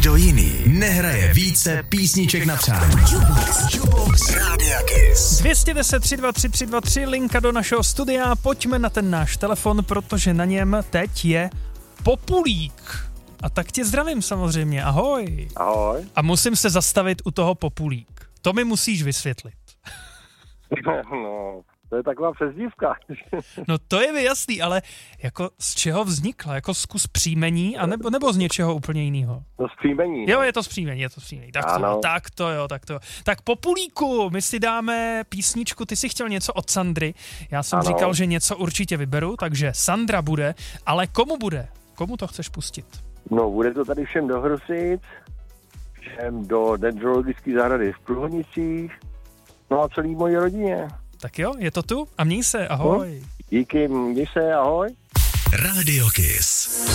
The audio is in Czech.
Nikdo jiný nehraje více písniček na přání. Jukebox Rádia Kiss. 210 323 323, linka do našeho studia. Pojďme na ten náš telefon, protože na něm teď je Populík. A tak tě zdravím samozřejmě, ahoj. Ahoj. A musím se zastavit u toho Populík. To mi musíš vysvětlit. No, to je taková přezdívka. No to je mi jasný, ale jako z čeho vznikla? Jako zkus příjmení, nebo z něčeho úplně jiného? No z příjmení. Jo, je to z příjmení. Tak to jo. Tak Populíku, my si dáme písničku, ty jsi chtěl něco od Sandry, já jsem říkal, že něco určitě vyberu, takže Sandra bude, ale komu bude? Komu to chceš pustit? No, bude to tady všem do Hrosic, všem do dendrologické zahrady v Průhonicích, no a celý mojí rodině. Tak jo, je to tu a měj se, ahoj. Díky, měj se, ahoj. Rádio Kiss.